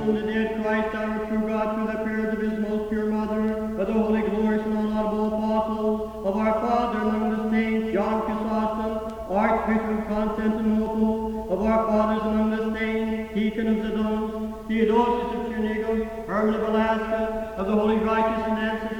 The dead Christ, our true God, through the prayers of his most pure mother, of the holy, glorious, and unlaudable apostles, of our Father among the saints, John Chrysostom, Archbishop of Constantinople, of our fathers among the saints, Deacon of Zidon, Theodosius of Chernigoff, Herman of Alaska, of the holy, righteous, and ancestors